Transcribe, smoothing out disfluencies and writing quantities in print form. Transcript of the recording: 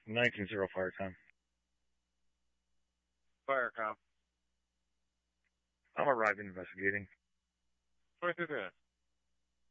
19-0 fire time. Fire cop. I'm arriving investigating. 23 minutes.